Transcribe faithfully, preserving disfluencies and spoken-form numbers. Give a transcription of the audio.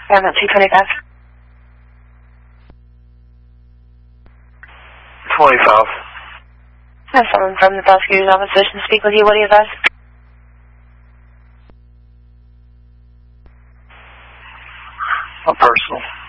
I'm at two twenty-five. twenty-five. I have someone from the prosecutor's office wishing to speak with you. What do you advise? A personal.